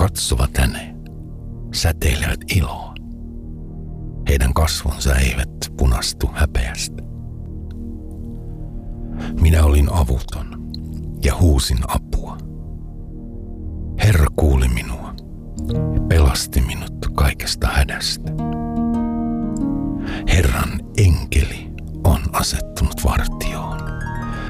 katsovat häneen, säteilevät iloa. Heidän kasvonsa eivät punastu häpeästä. Minä olin avuton ja huusin apua. Herra kuuli minua ja pelasti minut kaikesta hädästä. Herran enkeli on asettunut vartioon.